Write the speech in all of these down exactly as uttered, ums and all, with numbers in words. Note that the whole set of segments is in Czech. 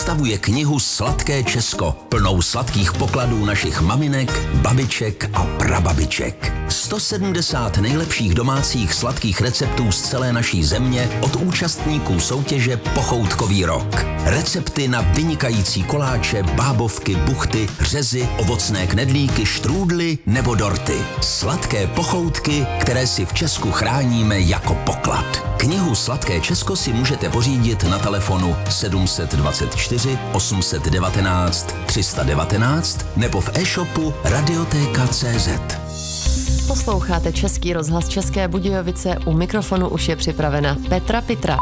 představuje knihu Sladké Česko, plnou sladkých pokladů našich maminek, babiček a prababiček. sto sedmdesát nejlepších domácích sladkých receptů z celé naší země od účastníků soutěže Pochoutkový rok. Recepty na vynikající koláče, bábovky, buchty, řezy, ovocné knedlíky, štrůdly nebo dorty. Sladké pochoutky, které si v Česku chráníme jako poklad. Knihu Sladké Česko si můžete pořídit na telefonu sedm set dvacet čtyři osm set devatenáct tři sta devatenáct nebo v e-shopu radiotéka tečka cé zet. Posloucháte Český rozhlas České Budějovice, u mikrofonu už je připravena Petra Pitra.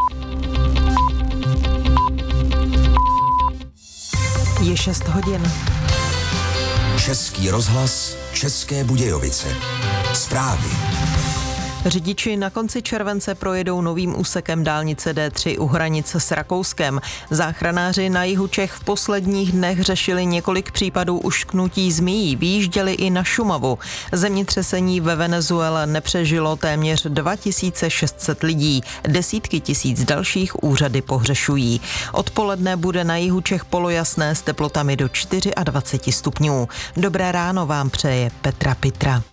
Je šest hodin. Český rozhlas České Budějovice. Zprávy. Řidiči na konci července projedou novým úsekem dálnice D tři u hranic s Rakouskem. Záchranáři na jihu Čech v posledních dnech řešili několik případů ušknutí zmíjí, vyjížděli i na Šumavu. Zemětřesení ve Venezuele nepřežilo téměř dva tisíce šest set lidí, desítky tisíc dalších úřady pohřešují. Odpoledne bude na jihu Čech polojasné s teplotami do dvacet čtyři stupňů. Dobré ráno vám přeje Petra Pitra.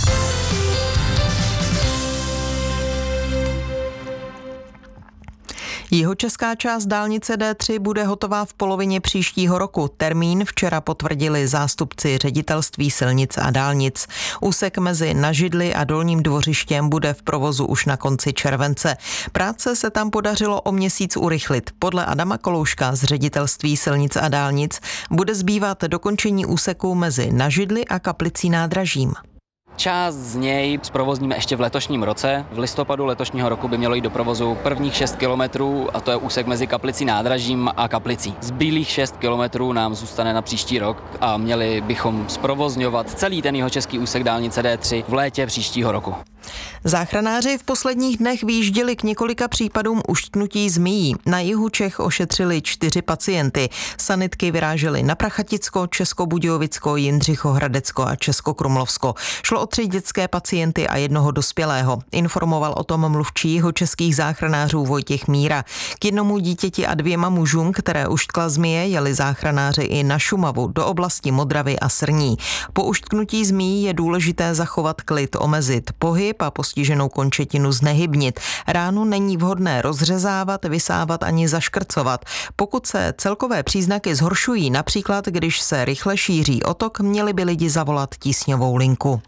Jihočeská část dálnice D tři bude hotová v polovině příštího roku. Termín včera potvrdili zástupci Ředitelství silnic a dálnic. Úsek mezi Nažidli a Dolním Dvořištěm bude v provozu už na konci července. Práce se tam podařilo o měsíc urychlit. Podle Adama Kolouška z Ředitelství silnic a dálnic bude zbývat dokončení úseku mezi Nažidli a Kaplicí nádražím. Část z něj zprovozníme ještě v letošním roce. V listopadu letošního roku by mělo jít do provozu prvních šest kilometrů a to je úsek mezi Kaplicí nádražím a Kaplicí. Zbylých šest kilometrů nám zůstane na příští rok a měli bychom zprovozňovat celý ten jihočeský úsek dálnice D tři v létě příštího roku. Záchranáři v posledních dnech vyjížděli k několika případům uštknutí zmíjí. Na jihu Čech ošetřili čtyři pacienty. Sanitky vyrážely na Prachaticko, Českobudějovicko, Jindřichohradecko a Českokrumlovsko. Šlo o tři dětské pacienty a jednoho dospělého. Informoval o tom mluvčí jihočeských záchranářů Vojtěch Míra. K jednomu dítěti a dvěma mužům, které uštkla zmije, jeli záchranáři i na Šumavu, do oblasti Modravy a Srní. Po uštknutí zmíjí je důležité zachovat klid, omezit pohyb a postiženou končetinu znehybnit. Ránu není vhodné rozřezávat, vysávat ani zaškrcovat. Pokud se celkové příznaky zhoršují, například když se rychle šíří otok, měli by lidi zavolat tísňovou linku.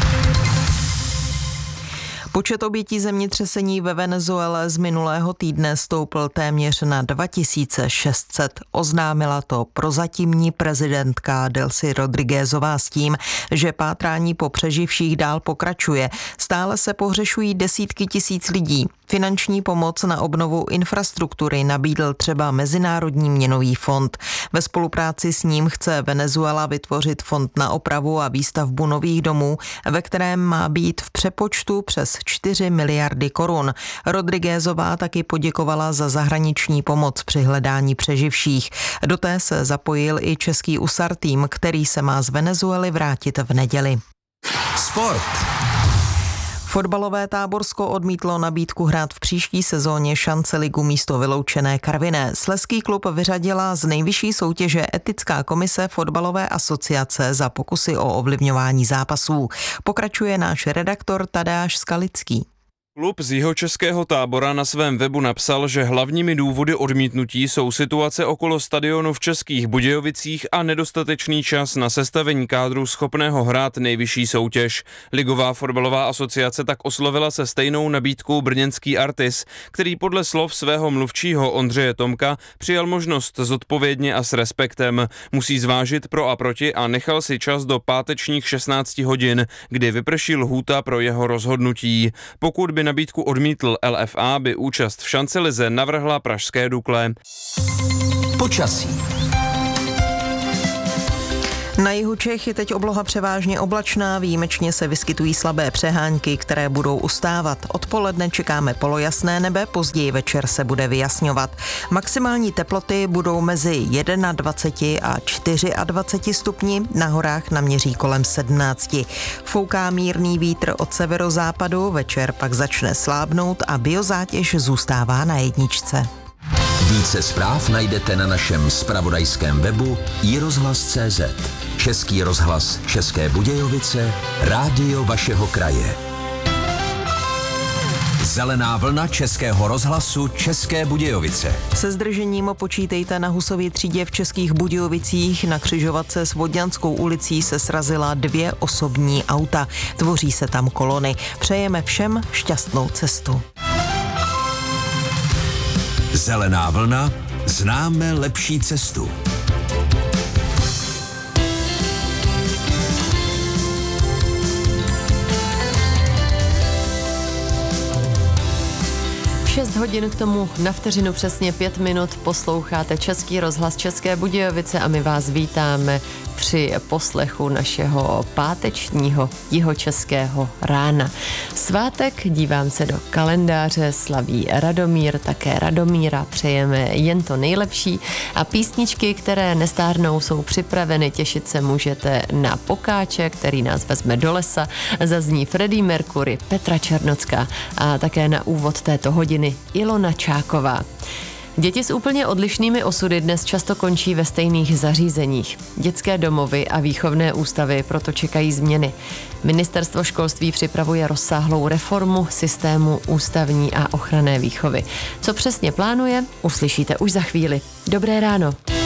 Počet obětí zemětřesení ve Venezuele z minulého týdne stoupl téměř na dva tisíce šest set. Oznámila to prozatímní prezidentka Delcy Rodriguezová s tím, že pátrání po přeživších dál pokračuje. Stále se pohřešují desítky tisíc lidí. Finanční pomoc na obnovu infrastruktury nabídl třeba Mezinárodní měnový fond. Ve spolupráci s ním chce Venezuela vytvořit fond na opravu a výstavbu nových domů, ve kterém má být v přepočtu přes čtyři miliardy korun. Rodriguezová taky poděkovala za zahraniční pomoc při hledání přeživších. Do té se zapojil i český U S A R tým, který se má z Venezuely vrátit v neděli. Sport. Fotbalové Táborsko odmítlo nabídku hrát v příští sezóně šance ligu místo vyloučené Karviné. Slezský klub vyřadila z nejvyšší soutěže etická komise Fotbalové asociace za pokusy o ovlivňování zápasů. Pokračuje náš redaktor Tadeáš Skalický. Klub z jihočeského Tábora na svém webu napsal, že hlavními důvody odmítnutí jsou situace okolo stadionu v Českých Budějovicích a nedostatečný čas na sestavení kádru schopného hrát nejvyšší soutěž. Ligová fotbalová asociace tak oslovila se stejnou nabídkou brněnský Artis, který podle slov svého mluvčího Ondřeje Tomka přijal možnost zodpovědně a s respektem. Musí zvážit pro a proti a nechal si čas do pátečních šestnácti hodin, kdy vyprší lhůta pro jeho rozhodnutí. Pokud by nabídku odmítl, L F A by účast v šancelize navrhla pražské Dukle. Počasí. Na jihu Čech je teď obloha převážně oblačná, výjimečně se vyskytují slabé přehánky, které budou ustávat. Odpoledne čekáme polojasné nebe, později večer se bude vyjasňovat. Maximální teploty budou mezi dvaceti jedním a dvaceti čtyřmi stupni, na horách naměří kolem sedmnácti. Fouká mírný vítr od severozápadu, večer pak začne slábnout a biozátěž zůstává na jedničce. Více zpráv najdete na našem zpravodajském webu i rozhlas tečka cé zet. Český rozhlas České Budějovice, rádio vašeho kraje. Zelená vlna Českého rozhlasu České Budějovice. Se zdržením počítejte na Husově třídě v Českých Budějovicích. Na křižovatce s Vodňanskou ulicí se srazila dvě osobní auta. Tvoří se tam kolony. Přejeme všem šťastnou cestu. Zelená vlna, známe lepší cestu. šest hodin k tomu na vteřinu přesně pět minut posloucháte Český rozhlas České Budějovice a my vás vítáme při poslechu našeho pátečního jihočeského rána. Svátek, dívám se do kalendáře, slaví Radomír, také Radomíra, přejeme jen to nejlepší a písničky, které nestárnou, jsou připraveny, těšit se můžete na Pokáče, který nás vezme do lesa, zazní Freddie Mercury, Petra Černocká a také na úvod této hodiny Ilona Čáková. Děti s úplně odlišnými osudy dnes často končí ve stejných zařízeních. Dětské domovy a výchovné ústavy proto čekají změny. Ministerstvo školství připravuje rozsáhlou reformu systému ústavní a ochranné výchovy. Co přesně plánuje, uslyšíte už za chvíli. Dobré ráno.